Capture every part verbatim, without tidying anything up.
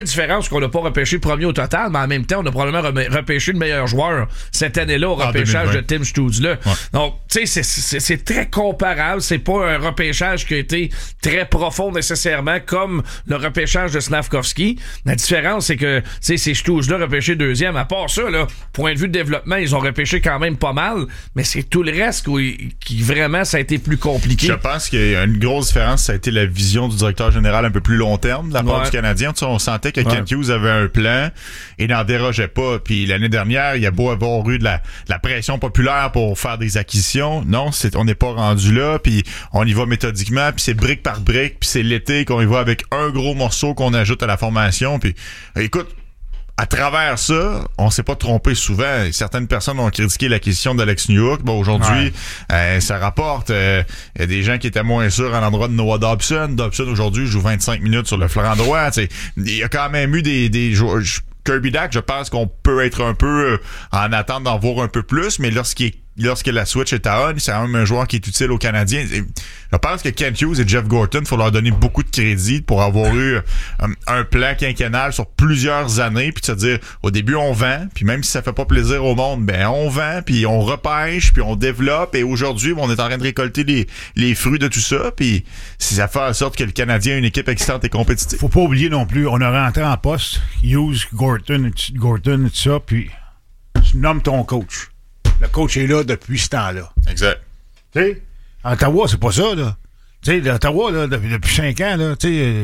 La différence, c'est qu'on n'a pas repêché le premier au total, mais en même temps, on a probablement repêché le meilleur joueur cette année-là au repêchage ah, de Tim Stützle. Ouais. Donc, tu sais, c'est, c'est, c'est très comparable. C'est pas un repêchage qui a été très profond nécessairement comme le repêchage de Slafkovsky. La différence, c'est que, tu sais, c'est Stützle repêché deuxième. À part ça, là, point de vue de développement, ils ont repêché quand même pas mal, mais c'est tout le reste qui, qui vraiment, ça a été plus compliqué. Je pense qu'il y a une grosse différence, ça a été la vision du directeur général un peu plus long terme de la part ouais. du Canadien. Tu sais, on sentait que ouais. Kent Hughes avait un plan et n'en dérogeait pas. Puis l'année dernière, il y a beau avoir eu de la, de la pression populaire pour faire des acquisitions. Non, c'est, on n'est pas rendu là. Puis on y va méthodiquement. Puis c'est brique par brique. Puis c'est l'été qu'on y va avec un gros morceau qu'on ajoute à la formation. Puis écoute, à travers ça, on s'est pas trompé souvent. Certaines personnes ont critiqué l'acquisition d'Alex Newhook. Bon, aujourd'hui, ouais. euh, ça rapporte. Il euh, y a des gens qui étaient moins sûrs à l'endroit de Noah Dobson. Dobson, aujourd'hui, joue vingt-cinq minutes sur le flanc droit. Il y a quand même eu des, des joueurs... Kirby Dach, je pense qu'on peut être un peu en attente d'en voir un peu plus, mais lorsqu'il est lorsque la switch est à on, c'est quand même un joueur qui est utile aux Canadiens. Je pense que Kent Hughes et Jeff Gorton, il faut leur donner beaucoup de crédit pour avoir eu um, un plan quinquennal sur plusieurs années, puis de se dire, au début, on vend, puis même si ça fait pas plaisir au monde, ben on vend, puis on repêche, puis on développe, et aujourd'hui, on est en train de récolter les, les fruits de tout ça, puis ça fait en sorte que le Canadien a une équipe excitante et compétitive. Faut pas oublier non plus, on a rentré en poste, Hughes, Gorton, Gorton, tout ça, puis tu nommes ton coach. Le coach est là depuis ce temps-là. Exact. Tu sais, Ottawa, c'est pas ça, là. Tu sais, Ottawa, là, depuis, depuis cinq ans, là, tu sais, il euh,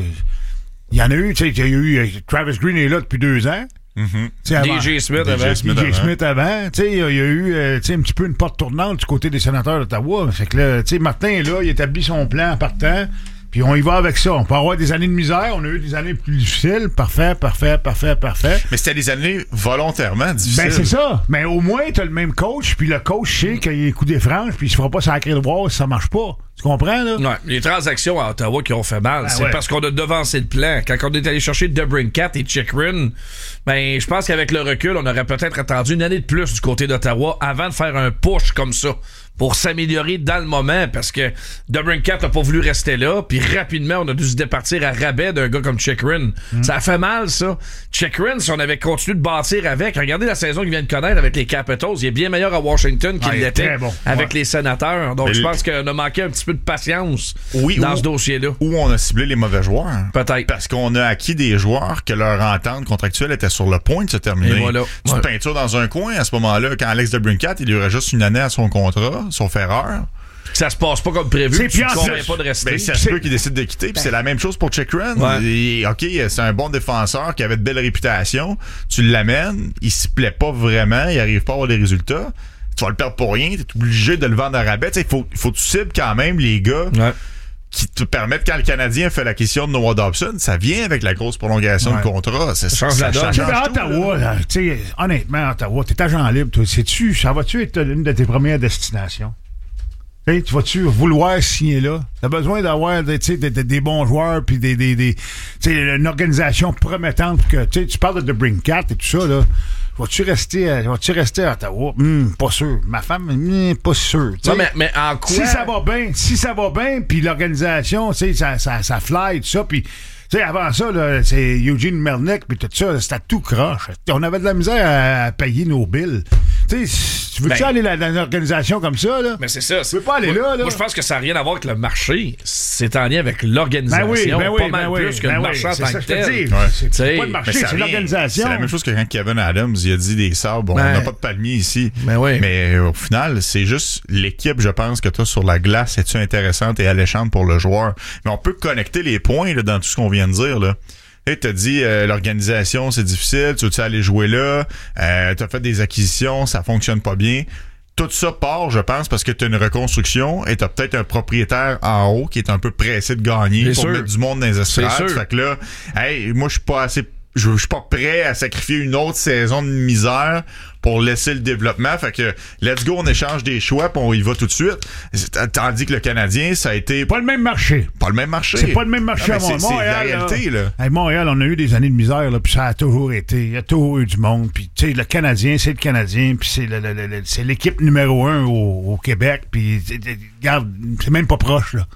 y en a eu, tu sais, il y a eu, euh, Travis Green est là depuis deux ans. Mm-hmm. D J Smith avant. D J Smith avant. Tu sais, il y a eu, euh, tu sais, un petit peu une porte tournante du côté des sénateurs d'Ottawa. Fait que là, tu sais, Martin, là, il établit son plan en partant. Puis on y va avec ça. On peut avoir des années de misère. On a eu des années plus difficiles. Parfait, parfait, parfait, parfait. Mais c'était des années volontairement difficiles. Ben, c'est ça. Mais au moins, t'as le même coach. Puis le coach sait qu'il y a coup des franges. Puis il se fera pas sacrer de voir si ça marche pas. Tu comprends, là? Ouais. Les transactions à Ottawa qui ont fait mal, ben c'est ouais. parce qu'on a devancé le plan. Quand on est allé chercher DeBrincat et Chychrun, ben, je pense qu'avec le recul, on aurait peut-être attendu une année de plus du côté d'Ottawa avant de faire un push comme ça pour s'améliorer dans le moment, parce que DeBrincat n'a pas voulu rester là, puis rapidement, on a dû se départir à rabais d'un gars comme Chychrun. Mm. Ça a fait mal, ça. Chychrun, si on avait continué de bâtir avec, regardez la saison qu'il vient de connaître avec les Capitals, il est bien meilleur à Washington qu'il ah, l'était bon. avec ouais. les Sénateurs. Donc, Mais je pense qu'on a manqué un petit peu de patience oui, dans où, ce dossier-là. Où on a ciblé les mauvais joueurs. Peut-être. Parce qu'on a acquis des joueurs que leur entente contractuelle était sur le point de se terminer. Et voilà. Tu ouais. peintures dans un coin à ce moment-là, quand Alex DeBrincat, il y aurait juste une année à son contrat, sauf erreur. Ça se passe pas comme prévu, c'est tu ne conviens pas de rester. Ben, ça se peut qu'il décide de quitter, puis c'est la même chose pour Chychrun. Ouais. OK, c'est un bon défenseur qui avait de belles réputations. Tu l'amènes, il se plaît pas vraiment, il arrive pas à avoir des résultats. Tu vas le perdre pour rien, t'es obligé de le vendre à rabais. Il faut, faut que tu cibles quand même les gars ouais. qui te permettent, quand le Canadien fait l'acquisition de Noah Dobson, ça vient avec la grosse prolongation ouais. de contrat. Ça, ça change ça, la donne. Ça change Ottawa, là, là, honnêtement, Ottawa, t'es agent libre, toi. Sais-tu, ça va-tu être une de tes premières destinations? Hey, tu vas-tu vouloir signer là? T'as besoin d'avoir des, des, des, des bons joueurs puis des, des, des une organisation promettante que tu parles de DeBrincat et tout ça là. Vas-tu rester à, vas-tu rester à Ottawa? Hum, pas sûr. Ma femme, hum, pas sûr. Non, mais, mais en quoi? Si ça va bien, si ça va bien, puis l'organisation, tu sais, ça, ça, ça fly, tout ça, puis tu sais, avant ça, là, c'est Eugene Melnick, puis tout ça, c'était tout croche. On avait de la misère à, à payer nos billes. Tu sais, tu veux-tu ben, aller dans une organisation comme ça, là? Mais c'est ça. Tu veux pas aller moi, là, là? Moi, je pense que ça n'a rien à voir avec le marché. C'est en lien avec l'organisation. Ben oui, ben oui, pas mal ben plus oui, que ben le oui, marché en tant que tel. Ouais. C'est, c'est pas le marché, c'est rien, l'organisation. C'est la même chose que quand Kevin Adams, il a dit des sabres, bon, ben, on n'a pas de palmier ici. Ben oui. Mais euh, au final, c'est juste l'équipe, je pense, que tu as sur la glace, est-tu intéressante et alléchante pour le joueur. Mais on peut connecter les points là, dans tout ce qu'on vient de dire, là. Hey, t'as dit euh, l'organisation c'est difficile, tu veux-tu aller jouer là, euh, t'as fait des acquisitions, ça fonctionne pas bien. Tout ça part, je pense, parce que t'as une reconstruction et t'as peut-être un propriétaire en haut qui est un peu pressé de gagner c'est pour sûr. mettre du monde dans les estrades. Fait que là, hey, moi je suis pas assez, je suis pas prêt à sacrifier une autre saison de misère pour laisser le développement. Fait que let's go, on échange des choix puis on y va tout de suite. Tandis que le Canadien, ça a été... Pas le même marché. Pas le même marché. C'est pas le même marché à Montréal. C'est, c'est la réalité, là. À Montréal, on a eu des années de misère, là, puis ça a toujours été... Il y a toujours eu du monde. Puis, tu sais, le Canadien, c'est le Canadien, puis c'est, le, le, le, c'est l'équipe numéro un au, au Québec. Puis, regarde, c'est même pas proche, là.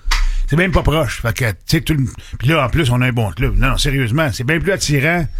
C'est même pas proche. Fait que, tu sais, tout le... Puis là, en plus, on a un bon club. Non, non, sérieusement, c'est bien plus attirant